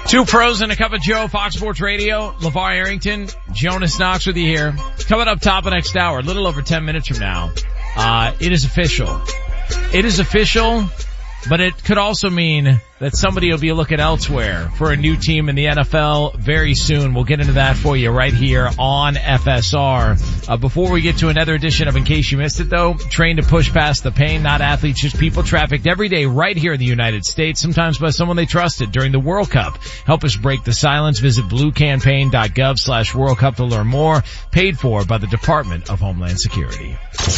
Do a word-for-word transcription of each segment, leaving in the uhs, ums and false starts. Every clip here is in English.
Two pros and a cup of Joe, Fox Sports Radio. LeVar Arrington, Jonas Knox with you here. Coming up top of next hour, a little over ten minutes from now. Uh, it is official. It is official, but it could also mean that somebody will be looking elsewhere for a new team in the N F L very soon. We'll get into that for you right here on F S R. Uh, before we get to another edition of In Case You Missed It though, trained to push past the pain, not athletes, just people trafficked every day right here in the United States, sometimes by someone they trusted during the World Cup. Help us break the silence. Visit bluecampaign.gov slash World Cup to learn more. Paid for by the Department of Homeland Security.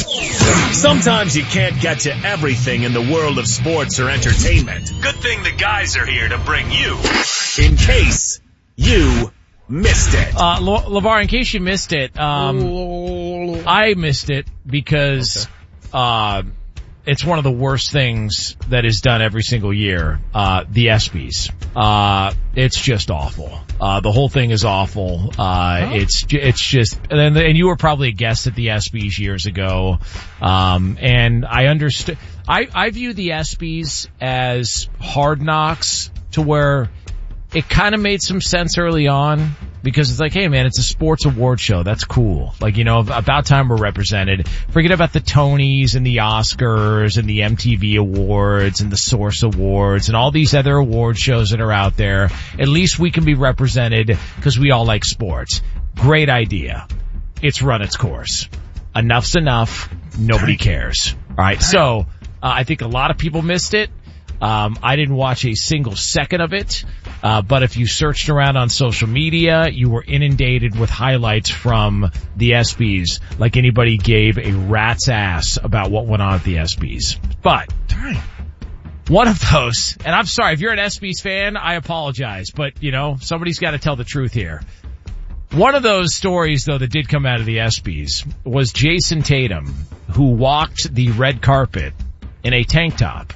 Sometimes you can't get to everything in the world of sports or entertainment. Good thing the guys are here to bring you In Case You Missed It. Uh, Le- LeVar, in case you missed it, um, I missed it because, okay. uh, it's one of the worst things that is done every single year, uh, the ESPYs. Uh, it's just awful. Uh, the whole thing is awful. Uh, oh. it's, it's just, and, and you were probably a guest at the ESPYs years ago. Um, and I understood, I, I view the ESPYs as Hard Knocks, to where it kind of made some sense early on, because it's like, hey man, it's a sports award show. That's cool. Like, you know, about time we're represented. Forget about the Tonys and the Oscars and the M T V Awards and the Source Awards and all these other award shows that are out there. At least we can be represented because we all like sports. Great idea. It's run its course. Enough's enough. Nobody cares. All right. So, uh, I think a lot of people missed it. Um, I didn't watch a single second of it. Uh, but if you searched around on social media, you were inundated with highlights from the ESPYs, like anybody gave a rat's ass about what went on at the ESPYs. But one of those, and I'm sorry, if you're an ESPYs fan, I apologize, but you know, somebody's got to tell the truth here. One of those stories, though, that did come out of the ESPYs was Jason Tatum, who walked the red carpet in a tank top.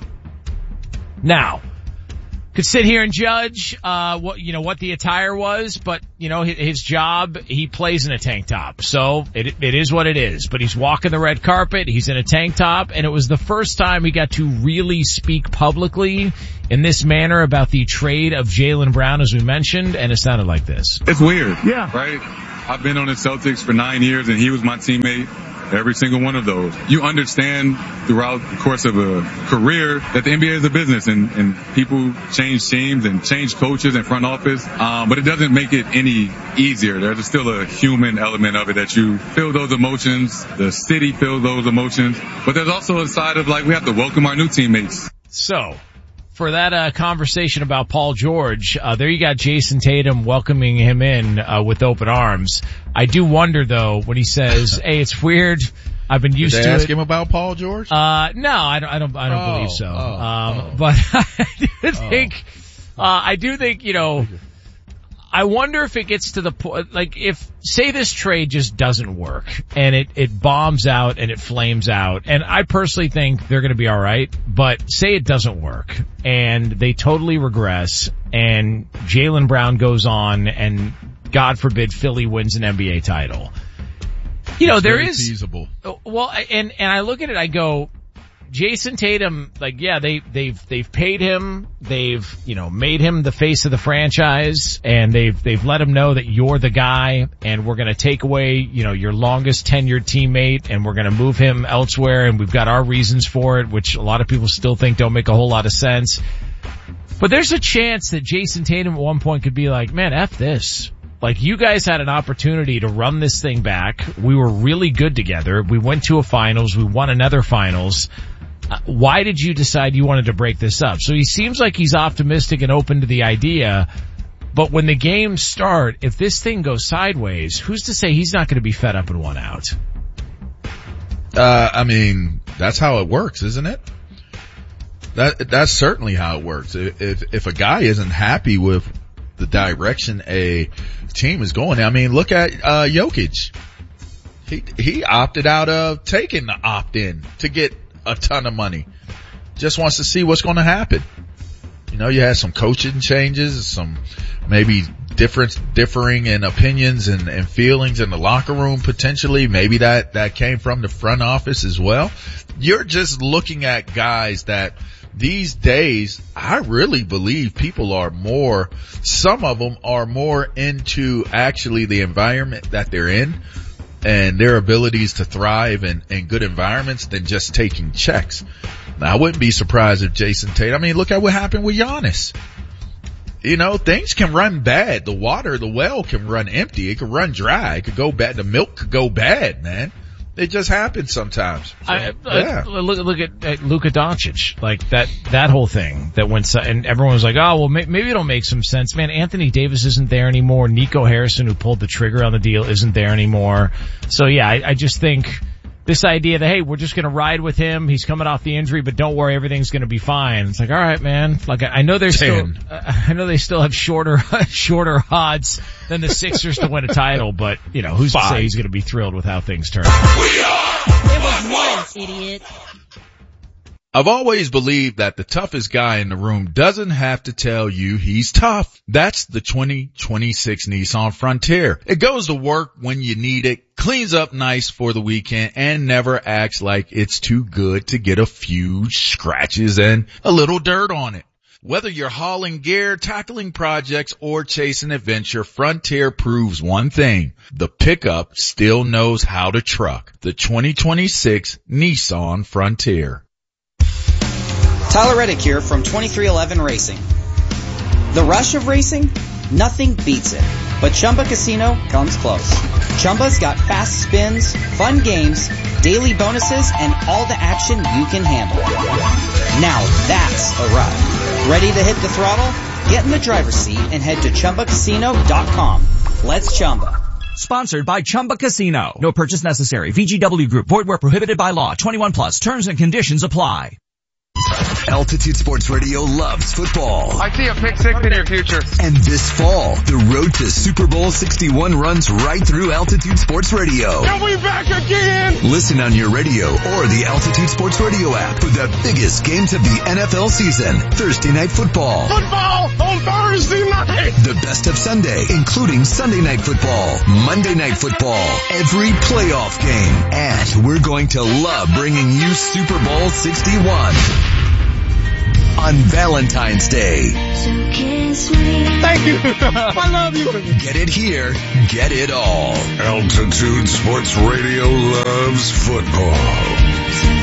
Now, could sit here and judge, uh, what, you know, what the attire was, but, you know, his, his job, he plays in a tank top. So it, it is what it is. But he's walking the red carpet, he's in a tank top, and it was the first time he got to really speak publicly in this manner about the trade of Jaylen Brown, as we mentioned, and it sounded like this. It's weird. Yeah. Right? I've been on the Celtics for nine years, and he was my teammate. Every single one of those. You understand throughout the course of a career that the N B A is a business, and, and people change teams and change coaches and front office. Um, but it doesn't make it any easier. There's still a human element of it, that you feel those emotions. The city feels those emotions. But there's also a side of, like, we have to welcome our new teammates. So, for that uh, conversation about Paul George, uh, there you got Jason Tatum welcoming him in uh, with open arms. I do wonder, though, when he says, hey, it's weird, I've been used Did to they it. ask him about Paul George? Uh, no, I don't, I don't, I don't oh, believe so. Oh, um, oh. but I do think, uh, I do think, you know, I wonder if it gets to the point, like, if, say this trade just doesn't work, and it, it bombs out and it flames out, and I personally think they're gonna be alright, but say it doesn't work, and they totally regress, and Jaylen Brown goes on, and God forbid Philly wins an N B A title. You know, It's there very is, feasible. well, and, and I look at it, I go, Jason Tatum, like, yeah, they, they've, they've paid him, they've, you know, made him the face of the franchise, and they've, they've let him know that you're the guy, and we're gonna take away, you know, your longest tenured teammate, and we're gonna move him elsewhere, and we've got our reasons for it, which a lot of people still think don't make a whole lot of sense. But there's a chance that Jason Tatum at one point could be like, man, F this. Like, you guys had an opportunity to run this thing back. We were really good together. We went to a finals. We won another finals. Uh, why did you decide you wanted to break this up? So he seems like he's optimistic and open to the idea. But when the games start, if this thing goes sideways, who's to say he's not going to be fed up and want out? Uh, I mean, that's how it works, isn't it? That, that's certainly how it works. If, if a guy isn't happy with the direction a team is going, I mean, look at, uh, Jokic. He, he opted out of taking the opt-in to get a ton of money. Just wants to see what's going to happen. You know, you had some coaching changes, some maybe different, differing in opinions and, and feelings in the locker room potentially. Maybe that, that came from the front office as well. You're just looking at guys that these days, I really believe people are more, some of them are more into actually the environment that they're in and their abilities to thrive in, in good environments than just taking checks. Now, I wouldn't be surprised if Jason Tatum, I mean, look at what happened with Giannis. You know, things can run bad. The water, the well can run empty. It could run dry. It could go bad. The milk could go bad, man. It just happens sometimes. So, I, uh, yeah. Look, look at, at Luka Doncic, like that, that whole thing that went, and everyone was like, oh, well, may, maybe it'll make some sense. Man, Anthony Davis isn't there anymore. Nico Harrison, who pulled the trigger on the deal, isn't there anymore. So yeah, I, I just think this idea that, hey, we're just going to ride with him. He's coming off the injury, but don't worry, everything's going to be fine. It's like, all right, man. Like, I, I know they're still, uh, I know they still have shorter, shorter odds than the Sixers to win a title, but, you know, who's Five. to say he's going to be thrilled with how things turn out? We are! It was once, idiot. I've always believed that the toughest guy in the room doesn't have to tell you he's tough. That's the twenty twenty-six Nissan Frontier. It goes to work when you need it, cleans up nice for the weekend, and never acts like it's too good to get a few scratches and a little dirt on it. Whether you're hauling gear, tackling projects, or chasing adventure, Frontier proves one thing. The pickup still knows how to truck. The twenty twenty-six Nissan Frontier. Tyler Reddick here from twenty-three eleven Racing. The rush of racing? Nothing beats it. But Chumba Casino comes close. Chumba's got fast spins, fun games, daily bonuses, and all the action you can handle. Now that's a ride. Ready to hit the throttle? Get in the driver's seat and head to Chumba Casino dot com. Let's Chumba. Sponsored by Chumba Casino. No purchase necessary. V G W Group. Void where prohibited by law. twenty-one plus. Terms and conditions apply. Altitude Sports Radio loves football. I see a pick six in your future. And this fall, the road to Super Bowl sixty-one runs right through Altitude Sports Radio. And we back again! Listen on your radio or the Altitude Sports Radio app for the biggest games of the N F L season. Thursday Night Football. Football on Thursday night! The best of Sunday, including Sunday Night Football, Monday Night Football, every playoff game. And we're going to love bringing you Super Bowl sixty-one. On Valentine's Day. Thank you. I love you. Get it here. Get it all. Altitude Sports Radio loves football.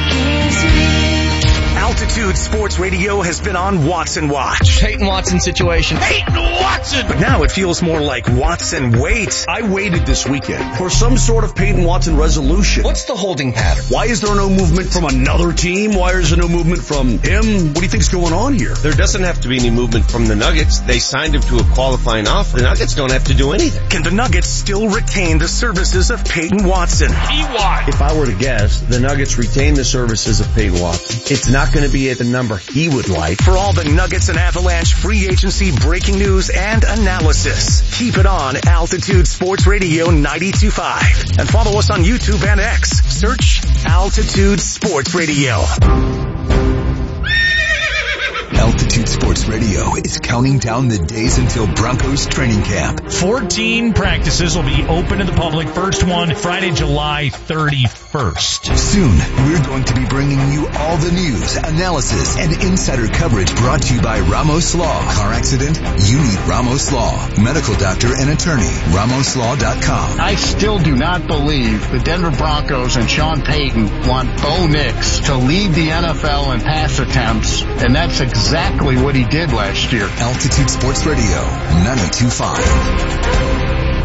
Altitude Sports Radio has been on Watson Watch. Peyton Watson situation. Peyton Watson! But now it feels more like Watson Wait. I waited this weekend for some sort of Peyton Watson resolution. What's the holding pattern? Why is there no movement from another team? Why is there no movement from him? What do you think's going on here? There doesn't have to be any movement from the Nuggets. They signed him to a qualifying offer. The Nuggets don't have to do anything. Can the Nuggets still retain the services of Peyton Watson? P-Y. If I were to guess, the Nuggets retain the services of Peyton Watson. It's not going to be at the number he would like. For all the Nuggets and Avalanche free agency breaking news and analysis, keep it on Altitude Sports Radio ninety-two point five. And follow us on YouTube and X. Search Altitude Sports Radio. Altitude Sports Radio is counting down the days until Broncos training camp. fourteen practices will be open to the public. First one, Friday, July thirty-first. Soon, we're going to be bringing you all the news, analysis, and insider coverage brought to you by Ramos Law. Car accident? You need Ramos Law. Medical doctor and attorney. Ramos Law dot com. I still do not believe the Denver Broncos and Sean Payton want Bo Nix to lead the N F L in pass attempts, and that's exactly Exactly what he did last year. Altitude Sports Radio, ninety-two point five.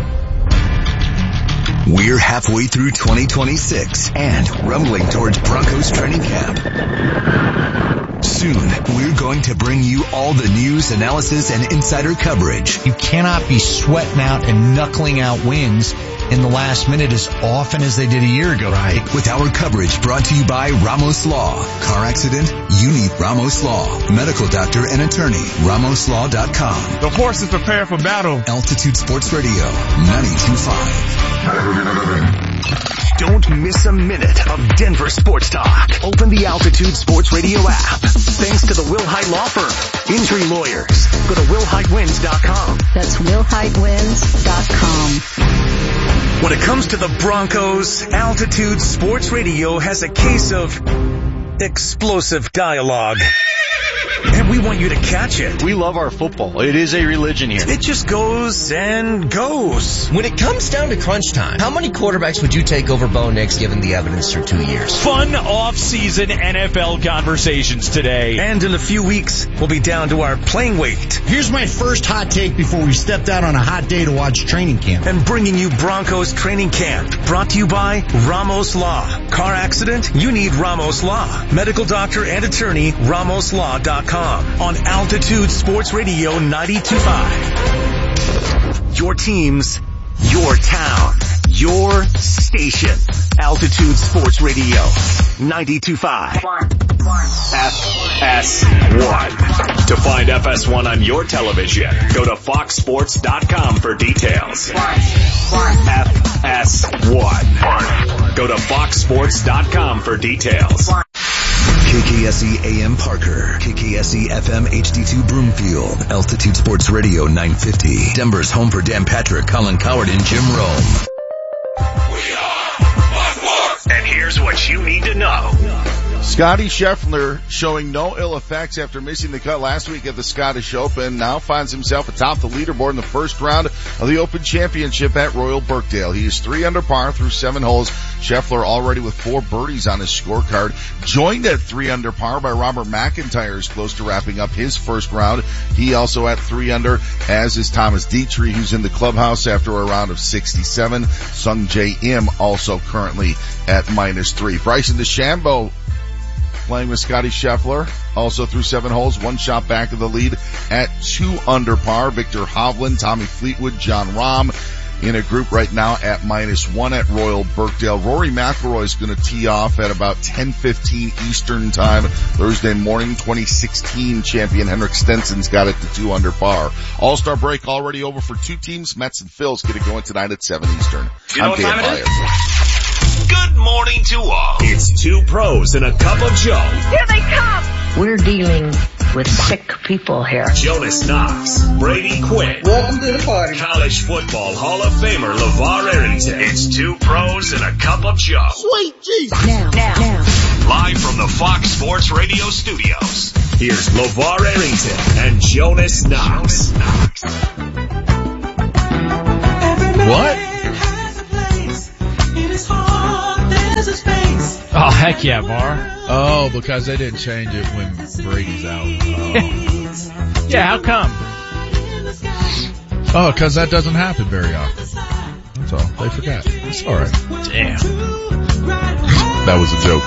We're halfway through twenty twenty-six and rumbling towards Broncos training camp. Soon, we're going to bring you all the news, analysis, and insider coverage. You cannot be sweating out and knuckling out wins in the last minute as often as they did a year ago. Right. With our coverage brought to you by Ramos Law. Car accident? You need Ramos Law. Medical doctor and attorney. Ramos Law dot com. The horses prepare for battle. Altitude Sports Radio, ninety-two point five. Don't miss a minute of Denver sports talk. Open the Altitude Sports Radio app. Thanks to the Will Hite Law Firm. Injury lawyers. Go to will hite wins dot com. That's will hite wins dot com. When it comes to the Broncos, Altitude Sports Radio has a case of explosive dialogue. and we want you to catch it. We love our football. It is a religion here. It just goes and goes. When it comes down to crunch time, how many quarterbacks would you take over Bo Nix given the evidence through two years? Fun off-season N F L conversations today. And in a few weeks, we'll be down to our playing weight. Here's my first hot take before we stepped out on a hot day to watch training camp. And bringing you Broncos training camp. Brought to you by Ramos Law. Car accident? You need Ramos Law. Medical doctor and attorney, ramos law dot com. On Altitude Sports Radio ninety-two point five. Your teams, your town, your station. Altitude Sports Radio ninety-two point five. F S one. To find F S one on your television, go to fox sports dot com for details. F S one. Go to fox sports dot com for details. K K S E A M Parker, K K S E F M H D two Broomfield, Altitude Sports Radio nine fifty. Denver's home for Dan Patrick, Colin Coward, and Jim Rome. We are And here's what you need to know. Scotty Scheffler showing no ill effects after missing the cut last week at the Scottish Open. Now finds himself atop the leaderboard in the first round of the Open Championship at Royal Birkdale. He is three under par through seven holes. Scheffler already with four birdies on his scorecard. Joined at three under par by Robert McIntyre, who's close to wrapping up his first round. He also at three under, as is Thomas Dietrich, who's in the clubhouse after a round of sixty-seven. Sung Jae Im also currently at minus three. Bryson DeChambeau playing with Scotty Scheffler, also through seven holes, one shot back of the lead at two under par. Victor Hovland, Tommy Fleetwood, John Rahm in a group right now at minus one at Royal Birkdale. Rory McIlroy is going to tee off at about ten fifteen Eastern time Thursday morning. twenty sixteen champion Henrik Stenson's got it to two under par. All-Star break already over for two teams. Mets and Phil's going to go in tonight at seven Eastern. You know I'm what Dan time it Byer. is? Good morning to all. It's two pros and a cup of Joe. Here they come. We're dealing with sick people here. Jonas Knox, Brady Quinn. Welcome to the party. College football Hall of Famer LeVar Arrington. It's two pros and a cup of Joe. Sweet Jesus. Now, now, now. Live from the Fox Sports Radio studios, here's LeVar Arrington and Jonas Knox. What? Oh, heck yeah, Var. Oh, because they didn't change it when Brady's out. Oh, yeah, how come? Oh, because that doesn't happen very often. That's all. They forgot. It's all right. Damn. That was a joke,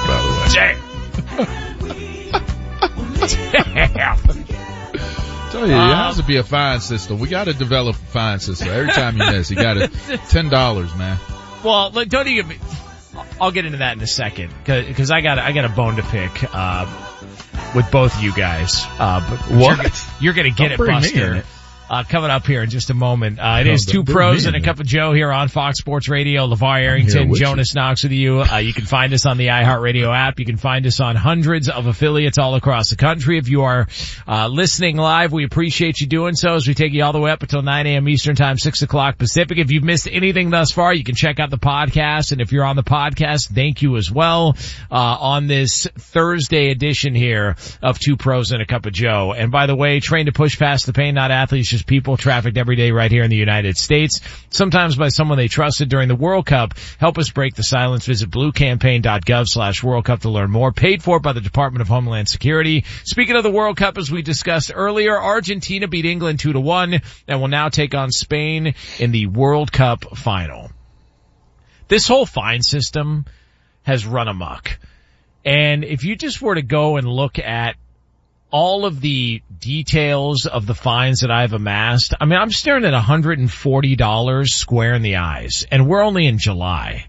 by the way. Damn. Damn. Tell you, it has to be a fine system. We got to develop a fine system. Every time you miss, you got to ten dollars, man. Well, look, don't even. I'll get into that in a second because I got I got a bone to pick uh, with both of you guys. Uh, but what? You're, you're going to get Don't it, Buster. Uh, coming up here in just a moment. Uh, it no, is two pros and a cup of Joe here on Fox Sports Radio. LeVar Arrington, Jonas Knox with you. Uh, you can find us on the iHeartRadio app. You can find us on hundreds of affiliates all across the country. If you are, uh, listening live, we appreciate you doing so as we take you all the way up until nine a.m. Eastern time, six o'clock Pacific. If you've missed anything thus far, you can check out the podcast. And if you're on the podcast, thank you as well, uh, on this Thursday edition here of Two Pros and a Cup of Joe. And by the way, trained to push past the pain, not athletes, just people trafficked every day right here in the United States, sometimes by someone they trusted during the World Cup. Help us break the silence. Visit bluecampaign.gov slash World Cup to learn more. Paid for by the Department of Homeland Security. Speaking of the World Cup, as we discussed earlier, Argentina beat England two to one and will now take on Spain in the World Cup final. This whole fine system has run amok. And if you just were to go and look at all of the details of the fines that I've amassed, I mean, I'm staring at one hundred forty dollars square in the eyes, and we're only in July.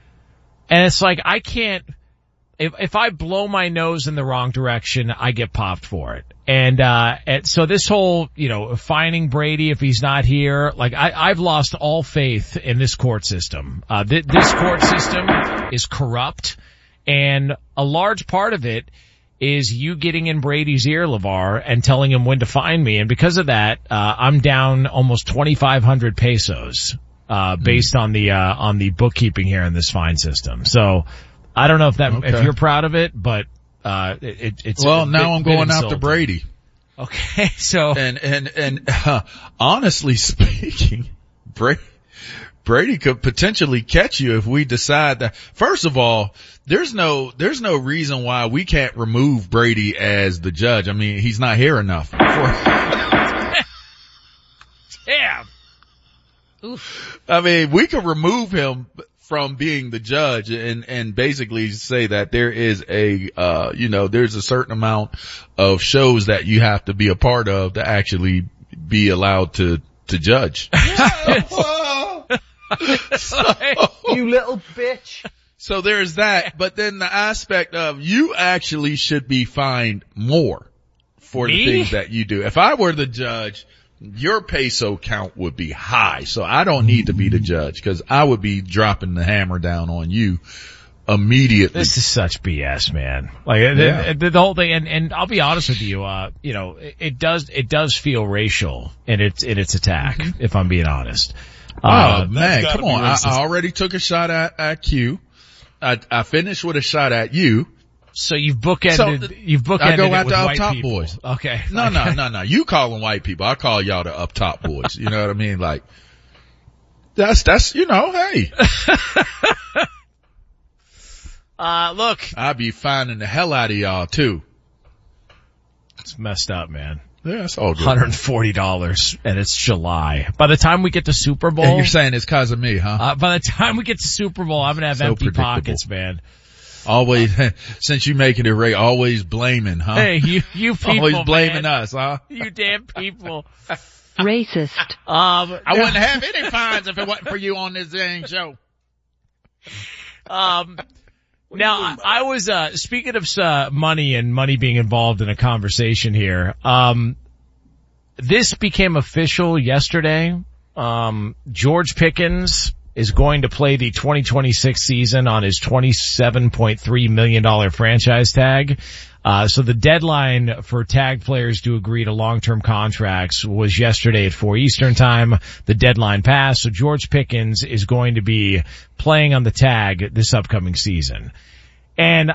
And it's like, I can't, if, if I blow my nose in the wrong direction, I get popped for it. And, uh, and so this whole, you know, fining Brady if he's not here, like, I, I've lost all faith in this court system. Uh, th- this court system is corrupt, and a large part of it is you getting in Brady's ear, LeVar, and telling him when to find me. And because of that, uh, I'm down almost twenty-five hundred pesos, uh, based mm. on the, uh, on the bookkeeping here in this fine system. So I don't know if that, okay. if you're proud of it, but, uh, it, it's, well, now I'm going insulting. After Brady. Okay, so. And, and, and, uh, honestly speaking, Brady, Brady could potentially catch you if we decide that. First of all, there's no, there's no reason why we can't remove Brady as the judge. I mean, he's not here enough. For... Damn. Oof. I mean, we could remove him from being the judge and, and basically say that there is a, uh, you know, there's a certain amount of shows that you have to be a part of to actually be allowed to, to judge. So, you little bitch. So there's that, but then the aspect of you actually should be fined more for Me? the things that you do. If I were the judge, your peso count would be high. So I don't need to be the judge because I would be dropping the hammer down on you immediately. This is such B S, man. Like yeah. the, the whole thing, and, and I'll be honest with you, uh, you know, it, it does, it does feel racial in its, in its attack, mm-hmm. if I'm being honest. Oh uh, man, come on. I, I already took a shot at, at Q. I, I finished with a shot at you. So you've bookended, so, you've bookended I go it after with up white top people. boys. Okay. No, okay. no, no, no. You call them white people. I call y'all the up top boys. You know what I mean? Like, that's, that's, you know, hey. uh, look. I'd be finding the hell out of y'all too. It's messed up, man. Yeah, it's all good. one hundred forty dollars and it's July. By the time we get to Super Bowl. And you're saying it's cause of me, huh? Uh, by the time we get to Super Bowl, I'm going to have so empty predictable. pockets, man. Always, since you making it right, always blaming, huh? Hey, you, you people, always blaming man. us, huh? You damn people. Racist. Um, I wouldn't have any fines if it wasn't for you on this dang show. Um, now I, I was, uh, speaking of, uh, money and money being involved in a conversation here, um, this became official yesterday. Um, George Pickens is going to play the twenty twenty-six season on his twenty-seven point three million dollars franchise tag. Uh, so the deadline for tag players to agree to long-term contracts was yesterday at four Eastern time. The deadline passed, so George Pickens is going to be playing on the tag this upcoming season. And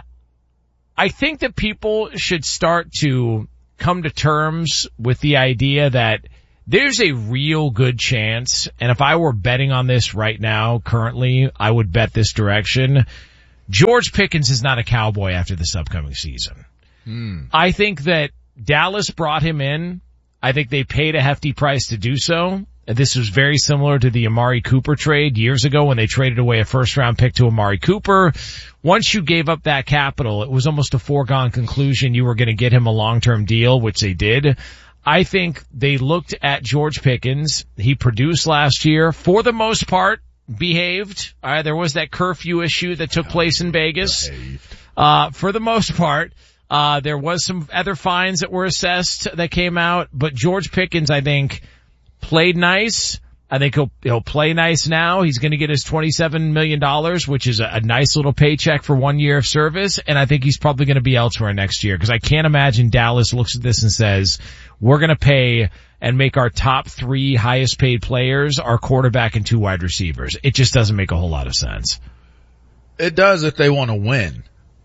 I think that people should start to come to terms with the idea that there's a real good chance, and if I were betting on this right now, currently, I would bet this direction. George Pickens is not a Cowboy after this upcoming season. Hmm. I think that Dallas brought him in. I think they paid a hefty price to do so. This was very similar to the Amari Cooper trade years ago when they traded away a first round pick to Amari Cooper. Once you gave up that capital, it was almost a foregone conclusion you were going to get him a long-term deal, which they did. I think they looked at George Pickens. He produced last year, for the most part, behaved. Uh, there was that curfew issue that took place in Vegas. Uh, for the most part, uh, there was some other fines that were assessed that came out, but George Pickens, I think, played nice. I think he'll, he'll play nice now. He's going to get his twenty-seven million dollars, which is a, a nice little paycheck for one year of service. And I think he's probably going to be elsewhere next year because I can't imagine Dallas looks at this and says, we're going to pay and make our top three highest paid players our quarterback and two wide receivers. It just doesn't make a whole lot of sense. It does if they want to win.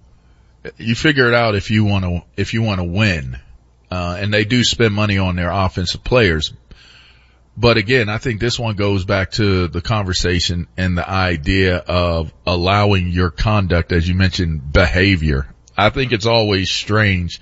You figure it out if you want to, if you want to win. Uh, and they do spend money on their offensive players. But again, I think this one goes back to the conversation and the idea of allowing your conduct, as you mentioned, behavior. I think it's always strange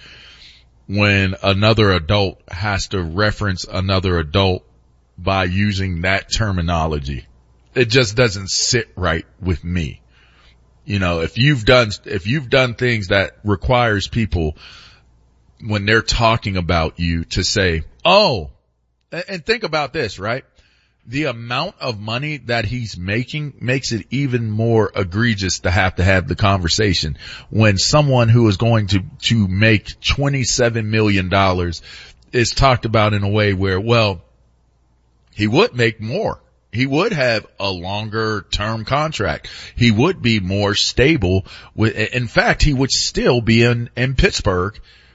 when another adult has to reference another adult by using that terminology. It just doesn't sit right with me. You know, if you've done, if you've done things that requires people when they're talking about you to say, oh, and think about this, right? The amount of money that he's making makes it even more egregious to have to have the conversation when someone who is going to, to make twenty-seven million dollars is talked about in a way where, well, he would make more. He would have a longer term contract. He would be more stable. With, in fact, he would still be in, in Pittsburgh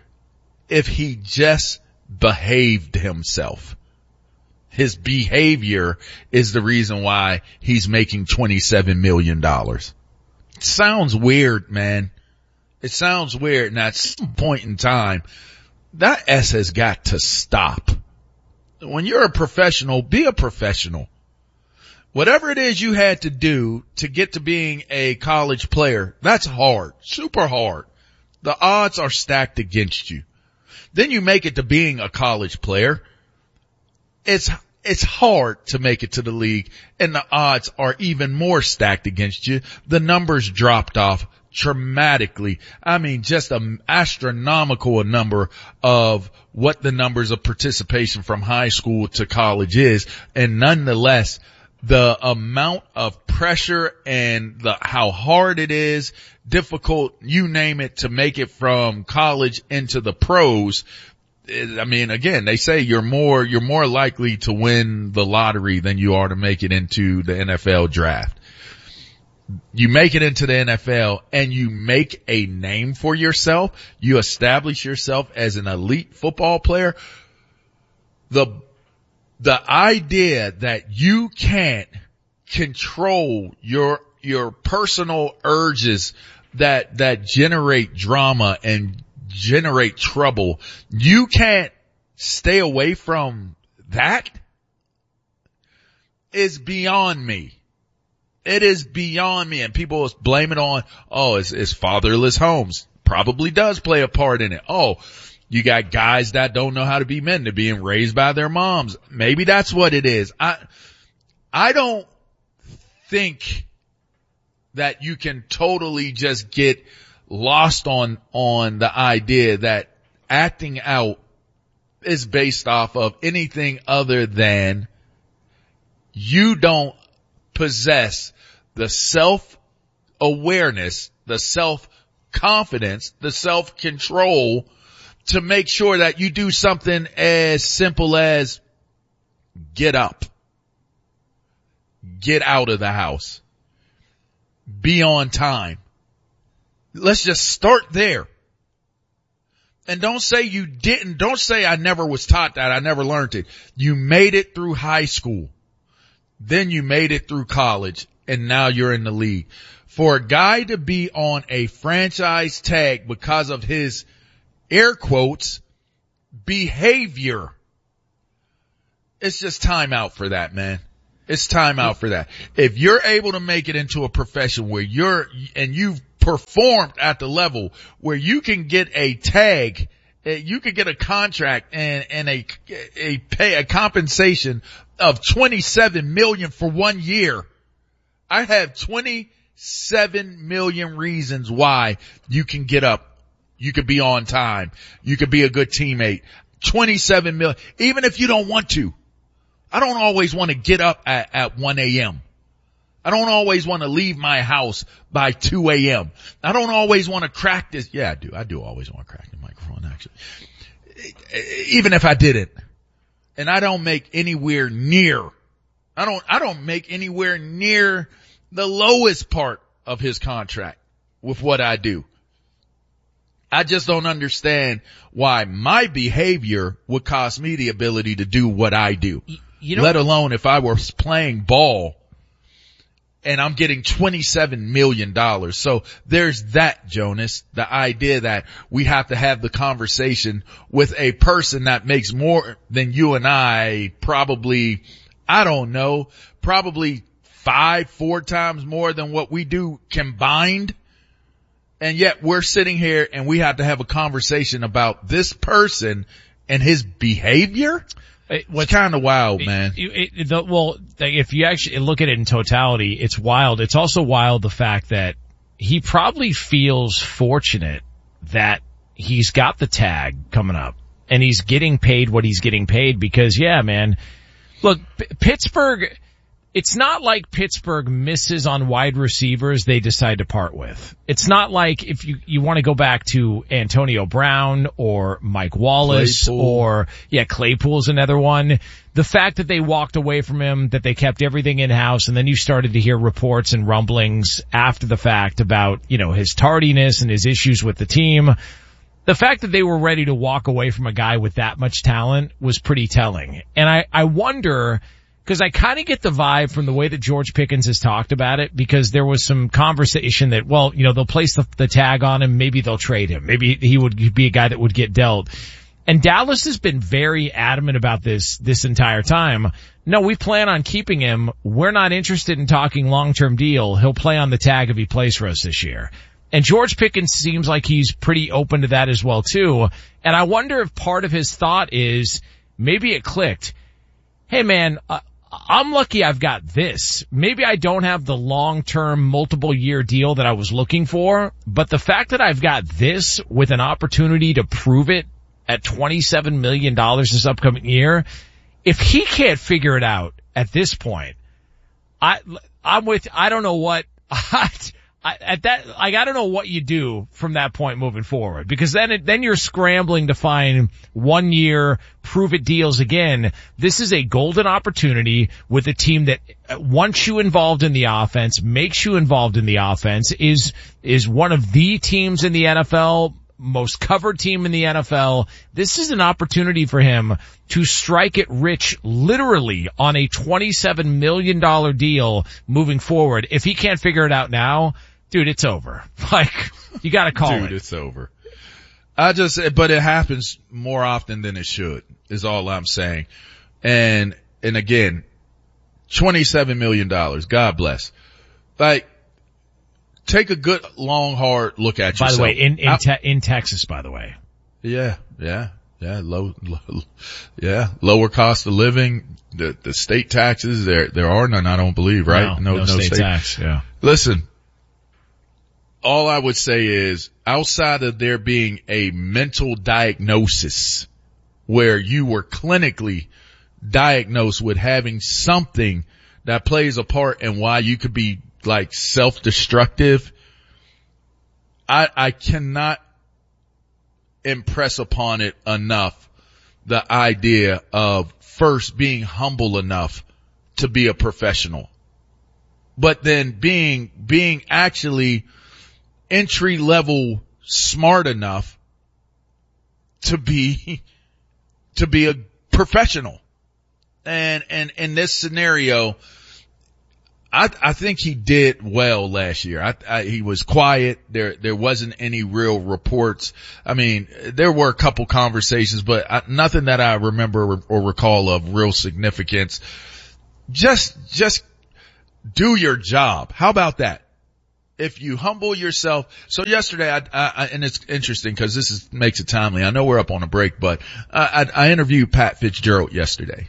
if he just behaved himself. His behavior is the reason why he's making twenty-seven million dollars. It sounds weird, man. It sounds weird. And at some point in time, that S has got to stop. When you're a professional, be a professional. Whatever it is you had to do to get to being a college player, that's hard, super hard. The odds are stacked against you. Then you make it to being a college player. It's, it's hard to make it to the league, and the odds are even more stacked against you. The numbers dropped off dramatically. I mean, just an astronomical number of what the numbers of participation from high school to college is. And nonetheless, the amount of pressure and the, how hard it is, difficult, you name it, to make it from college into the pros. I mean, again, they say you're more, you're more likely to win the lottery than you are to make it into the N F L draft. You make it into the N F L and you make a name for yourself. You establish yourself as an elite football player. The, the idea that you can't control your, your personal urges that, that generate drama and generate trouble, you can't stay away from that, is beyond me. It is beyond me. And people blame it on, oh, it's, it's fatherless homes. Probably does play a part in it. Oh, you got guys that don't know how to be men. They're being raised by their moms. Maybe that's what it is. I, I don't think that you can totally just get lost on, on the idea that acting out is based off of anything other than you don't possess the self-awareness, the self-confidence, the self-control to make sure that you do something as simple as get up, get out of the house, be on time. Let's just start there. And don't say you didn't, don't say I never was taught that, I never learned it. You made it through high school. Then you made it through college, and now you're in the league. For a guy to be on a franchise tag because of his, air quotes, behavior, it's just time out for that, man. It's time out for that. If you're able to make it into a profession where you're, and you've performed at the level where you can get a tag, you could get a contract and, and a, a pay, a compensation of twenty-seven million for one year. I have twenty-seven million reasons why you can get up. You could be on time. You could be a good teammate. twenty-seven million. Even if you don't want to. I don't always want to get up at, at one a.m. I don't always want to leave my house by two a.m. I don't always want to crack this. Yeah, I do. I do always want to crack the microphone, actually. Even if I didn't. And I don't make anywhere near, I don't, I don't make anywhere near the lowest part of his contract with what I do. I just don't understand why my behavior would cost me the ability to do what I do. You know, let alone if I were playing ball and I'm getting twenty-seven million dollars. So there's that, Jonas, the idea that we have to have the conversation with a person that makes more than you and I, probably, I don't know, probably five, four times more than what we do combined. And yet we're sitting here and we have to have a conversation about this person and his behavior. It's kind of wild, man. It, it, the, well, if you actually look at it in totality, it's wild. It's also wild the fact that he probably feels fortunate that he's got the tag coming up and he's getting paid what he's getting paid because, yeah, man, look, P- Pittsburgh, it's not like Pittsburgh misses on wide receivers they decide to part with. It's not like if you, you want to go back to Antonio Brown or Mike Wallace Claypool. or, yeah, Claypool's another one. The fact that they walked away from him, that they kept everything in-house, and then you started to hear reports and rumblings after the fact about, you know, his tardiness and his issues with the team. The fact that they were ready to walk away from a guy with that much talent was pretty telling. And I, I wonder, because I kind of get the vibe from the way that George Pickens has talked about it, because there was some conversation that, well, you know, they'll place the, the tag on him, maybe they'll trade him, maybe he would be a guy that would get dealt. And Dallas has been very adamant about this this entire time. No, we plan on keeping him. We're not interested in talking long-term deal. He'll play on the tag if he plays for us this year. And George Pickens seems like he's pretty open to that as well, too. And I wonder if part of his thought is maybe it clicked. Hey, man, uh, I'm lucky I've got this. Maybe I don't have the long-term multiple-year deal that I was looking for, but the fact that I've got this with an opportunity to prove it at twenty-seven million dollars this upcoming year, if he can't figure it out at this point, I, I'm with, I don't know what, I, at that, like, I don't know what you do from that point moving forward, because then it, then you're scrambling to find one year prove it deals again. This is a golden opportunity with a team that wants you involved in the offense, makes you involved in the offense, is, is one of the teams in the N F L, most covered team in the N F L. This is an opportunity for him to strike it rich literally on a twenty-seven million dollars deal moving forward. If he can't figure it out now, dude, it's over. Like, you gotta call dude, it. Dude, it's over. I just, but it happens more often than it should, is all I'm saying. And, and again, twenty-seven million dollars. God bless. Like, take a good, long, hard look at yourself. By the way, in, in, te- in Texas, by the way. Yeah, yeah, yeah, low, low, yeah, lower cost of living, the, the state taxes, there, there are none, I don't believe, right? No, no, no state, state tax, yeah. Listen, all I would say is, outside of there being a mental diagnosis where you were clinically diagnosed with having something that plays a part in why you could be like self-destructive, I, I cannot impress upon it enough the idea of first being humble enough to be a professional, but then being, being actually entry level smart enough to be, to be a professional. And, and in this scenario, I, I think he did well last year. I, I, he was quiet. There, there wasn't any real reports. I mean, there were a couple conversations, but I, nothing that I remember or, or recall of real significance. Just, just do your job. How about that? If you humble yourself. So yesterday, I, I, and it's interesting because this is, makes it timely. I know we're up on a break, but I, I, I interviewed Pat Fitzgerald yesterday.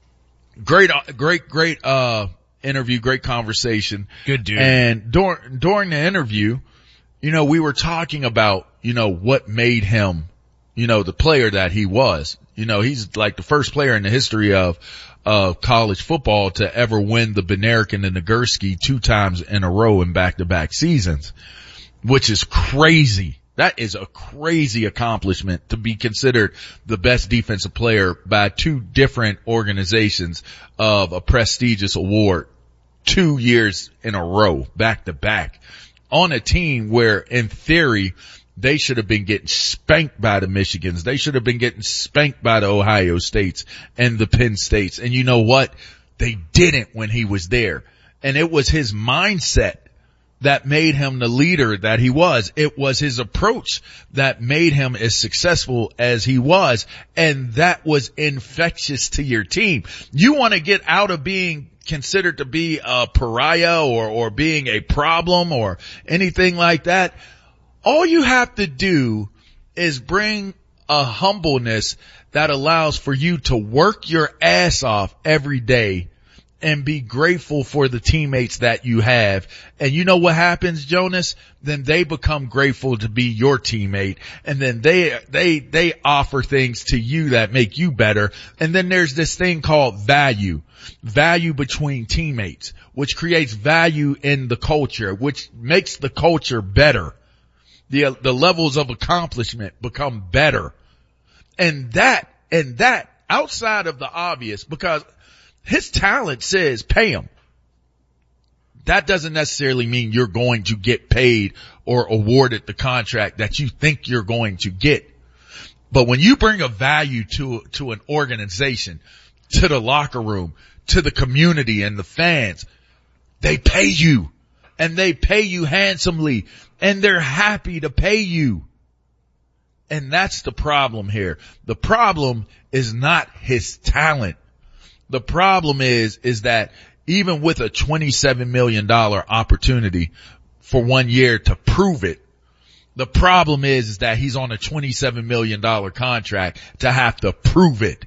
Great, great, great, uh, interview, great conversation. Good dude. And during, during the interview, you know, we were talking about, you know, what made him, you know, the player that he was. You know, he's like the first player in the history of, of college football to ever win the Bednarik and the Nagurski two times in a row in back-to-back seasons, which is crazy. That is a crazy accomplishment to be considered the best defensive player by two different organizations of a prestigious award two years in a row, back to back, on a team where in theory they should have been getting spanked by the Michigans. They should have been getting spanked by the Ohio States and the Penn States. And you know what? They didn't when he was there. And it was his mindset that made him the leader that he was. It was his approach that made him as successful as he was. And that was infectious to your team. You want to get out of being considered to be a pariah or, or being a problem or anything like that. All you have to do is bring a humbleness that allows for you to work your ass off every day and be grateful for the teammates that you have. And you know what happens, Jonas? Then they become grateful to be your teammate. And then they, they, they offer things to you that make you better. And then there's this thing called value, value between teammates, which creates value in the culture, which makes the culture better. The, the levels of accomplishment become better. And that, and that outside of the obvious, because his talent says pay him. That doesn't necessarily mean you're going to get paid or awarded the contract that you think you're going to get. But when you bring a value to, to an organization, to the locker room, to the community and the fans, they pay you and they pay you handsomely and they're happy to pay you. And that's the problem here. The problem is not his talent. The problem is, is that even with a twenty-seven million dollars opportunity for one year to prove it, the problem is, is that he's on a twenty-seven million dollars contract to have to prove it,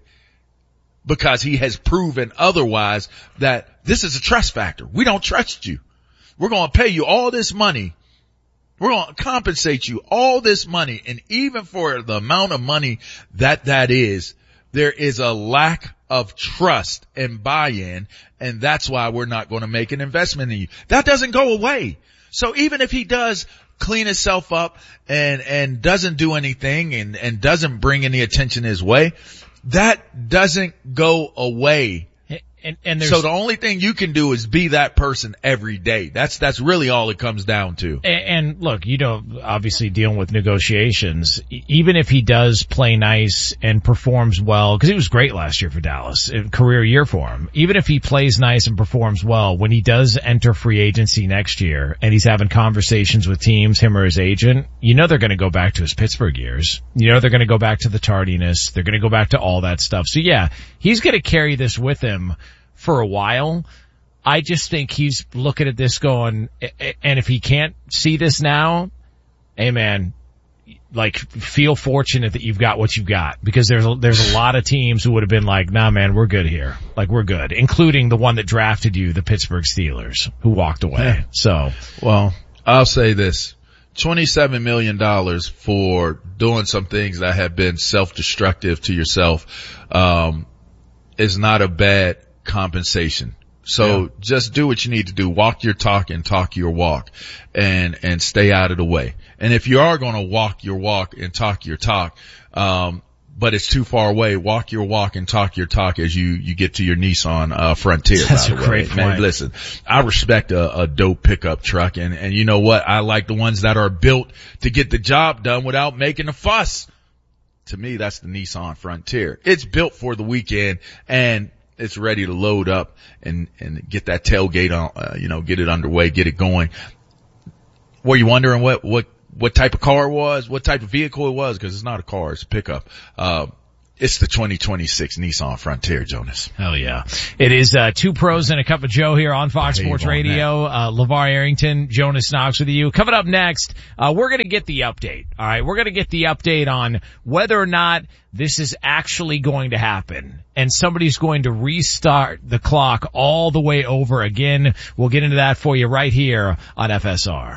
because he has proven otherwise that this is a trust factor. We don't trust you. We're going to pay you all this money. We're going to compensate you all this money. And even for the amount of money that that is, there is a lack of trust and buy-in. And that's why we're not going to make an investment in you. That doesn't go away. So even if he does clean himself up and, and doesn't do anything and, and doesn't bring any attention his way, that doesn't go away. And, and so the only thing you can do is be that person every day. That's, that's really all it comes down to. And, and look, you know, obviously dealing with negotiations, even if he does play nice and performs well, because he was great last year for Dallas, a career year for him. Even if he plays nice and performs well, when he does enter free agency next year and he's having conversations with teams, him or his agent, you know they're going to go back to his Pittsburgh years. You know they're going to go back to the tardiness. They're going to go back to all that stuff. So yeah, he's going to carry this with him for a while. I just think he's looking at this going, and if he can't see this now, hey man, like feel fortunate that you've got what you've got, because there's a, there's a lot of teams who would have been like, nah man, we're good here. Like we're good, including the one that drafted you, the Pittsburgh Steelers, who walked away. Yeah. So, well, I'll say this. twenty-seven million dollars for doing some things that have been self-destructive to yourself, um, is not a bad compensation. So yeah. Just do what you need to do. Walk your talk and talk your walk, and, and stay out of the way. And if you are going to walk your walk and talk your talk, um, but it's too far away, walk your walk and talk your talk as you, you get to your Nissan, uh, Frontier. That's by a the great way. point. Man, listen, I respect a, a dope pickup truck, and, and you know what? I like the ones that are built to get the job done without making a fuss. To me, that's the Nissan Frontier. It's built for the weekend, and it's ready to load up and, and get that tailgate on, uh, you know, get it underway, get it going. Were you wondering what, what, what type of car it was, what type of vehicle it was? Cause it's not a car, it's a pickup. Uh, it's the twenty twenty-six Nissan Frontier, Jonas. Hell yeah. It is, uh, two pros and a cup of Joe here on Fox Sports Radio. Uh, LeVar Arrington, Jonas Knox with you. Coming up next, uh, we're gonna get the update. All right. We're gonna get the update on whether or not this is actually going to happen, and somebody's going to restart the clock all the way over again. We'll get into that for you right here on F S R.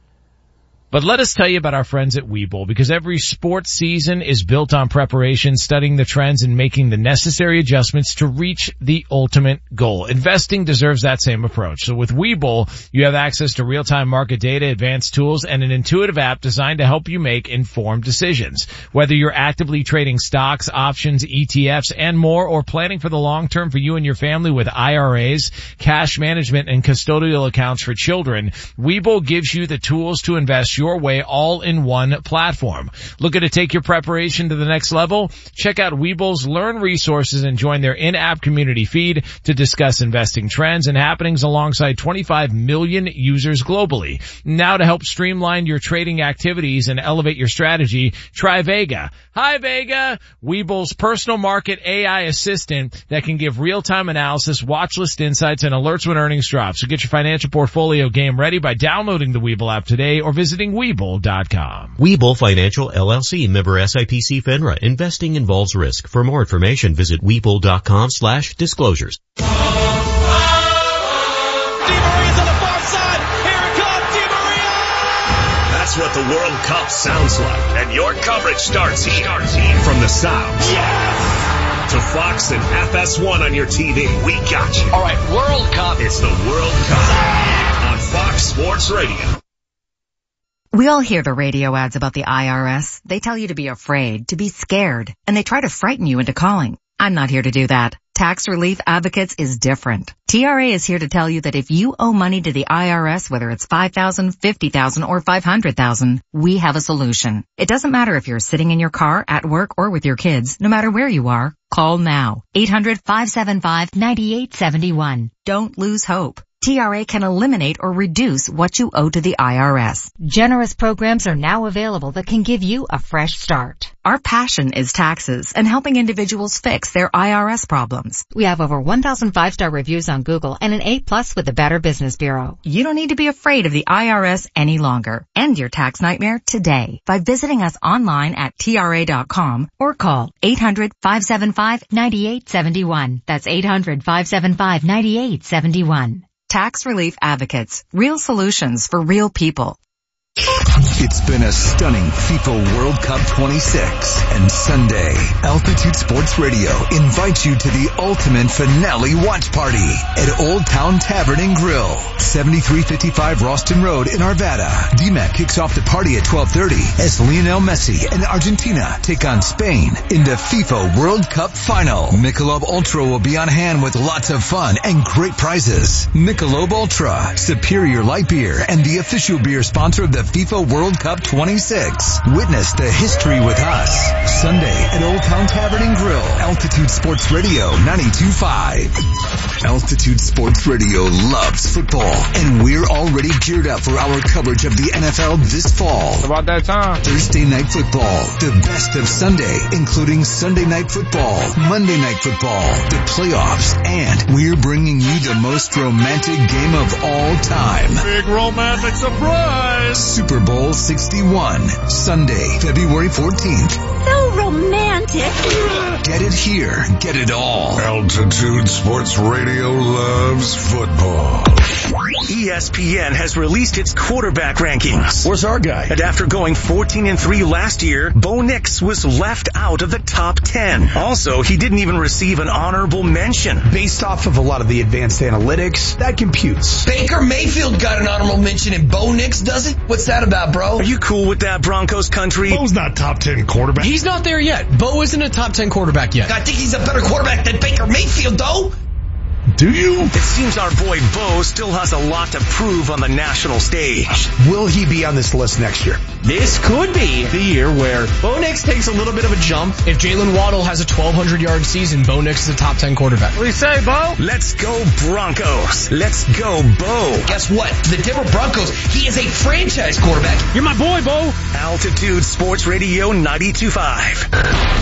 But let us tell you about our friends at Webull, because every sports season is built on preparation, studying the trends, and making the necessary adjustments to reach the ultimate goal. Investing deserves that same approach. So with Webull, you have access to real-time market data, advanced tools, and an intuitive app designed to help you make informed decisions. Whether you're actively trading stocks, options, E T Fs, and more, or planning for the long term for you and your family with I R As, cash management, and custodial accounts for children, Webull gives you the tools to invest your way all in one platform. Looking to take your preparation to the next level? Check out Webull's Learn resources and join their in-app community feed to discuss investing trends and happenings alongside twenty-five million users globally. Now to help streamline your trading activities and elevate your strategy, try Vega. Hi Vega, Webull's personal market A I assistant that can give real-time analysis, watch list insights, and alerts when earnings drop. So get your financial portfolio game ready by downloading the Webull app today or visiting Webull dot com. Webull Financial L L C, member S I P C FINRA. Investing involves risk. For more information, visit Webull dot com slash disclosures. That's what the World Cup sounds like. And your coverage starts here. Starts here. From the South. Yes! To Fox and F S one on your T V. We got you. All right, World Cup. It's the World Cup on Fox Sports Radio. We all hear the radio ads about the I R S. They tell you to be afraid, to be scared, and they try to frighten you into calling. I'm not here to do that. Tax Relief Advocates is different. T R A is here to tell you that if you owe money to the I R S, whether it's five thousand dollars, fifty thousand dollars, or five hundred thousand dollars, we have a solution. It doesn't matter if you're sitting in your car, at work, or with your kids. No matter where you are, call now. eight hundred, five seven five, nine eight seven one. Don't lose hope. T R A can eliminate or reduce what you owe to the I R S. Generous programs are now available that can give you a fresh start. Our passion is taxes and helping individuals fix their I R S problems. We have over one thousand five-star reviews on Google and an A plus with the Better Business Bureau. You don't need to be afraid of the I R S any longer. End your tax nightmare today by visiting us online at T R A dot com or call eight hundred, five seven five, nine eight seven one. That's eight hundred, five seven five, nine eight seven one. Tax Relief Advocates. Real solutions for real people. It's been a stunning FIFA World Cup twenty-six, and Sunday, Altitude Sports Radio invites you to the ultimate finale watch party at Old Town Tavern and Grill, seventy-three fifty-five Roston Road in Arvada. D MAC kicks off the party at twelve thirty as Lionel Messi and Argentina take on Spain in the FIFA World Cup final. Michelob Ultra will be on hand with lots of fun and great prizes. Michelob Ultra, superior light beer and the official beer sponsor of the FIFA World Cup twenty-six. Witness the history with us. Sunday at Old Town Tavern and Grill. Altitude Sports Radio ninety-two point five. Altitude Sports Radio loves football, and we're already geared up for our coverage of the N F L this fall. It's about that time. Thursday Night Football, the best of Sunday, including Sunday Night Football, Monday Night Football, the playoffs, and we're bringing you the most romantic game of all time. Big romantic surprise! Super Bowl sixty-one, Sunday, February fourteenth. So romantic. Get it here, get it all. Altitude Sports Radio loves football. E S P N has released its quarterback rankings. Where's our guy? And after going fourteen and three last year, Bo Nix was left out of the top ten. Also, he didn't even receive an honorable mention. Based off of a lot of the advanced analytics, that computes. Baker Mayfield got an honorable mention and Bo Nix doesn't? What's that about, bro? Are you cool with that, Broncos country? Bo's not top ten quarterback. He's not there yet. Bo isn't a top ten quarterback yet. I think he's a better quarterback than Baker Mayfield, though. Do you? It seems our boy Bo still has a lot to prove on the national stage. Will he be on this list next year? This could be the year where Bo Nix takes a little bit of a jump. If Jalen Waddle has a twelve hundred yard season, Bo Nix is a top ten quarterback. What do you say, Bo? Let's go Broncos. Let's go Bo. Guess what? The Denver Broncos, he is a franchise quarterback. You're my boy, Bo. Altitude Sports Radio ninety-two point five.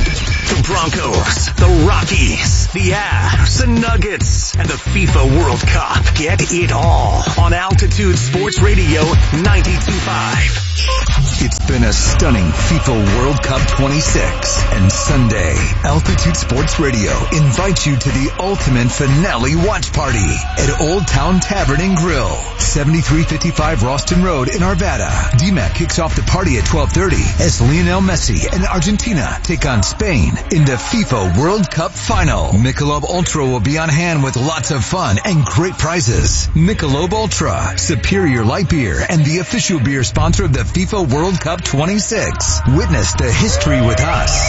The Broncos, the Rockies, the Avs, the Nuggets, and the FIFA World Cup. Get it all on Altitude Sports Radio ninety-two point five. It's been a stunning FIFA World Cup twenty-six, and Sunday, Altitude Sports Radio invites you to the ultimate finale watch party at Old Town Tavern and Grill, seventy-three fifty-five Roston Road in Arvada. D MAC kicks off the party at twelve thirty as Lionel Messi and Argentina take on Spain in the FIFA World Cup final. Michelob Ultra will be on hand with lots of fun and great prizes. Michelob Ultra, superior light beer and the official beer sponsor of the FIFA World Cup twenty-six. Witness the history with us.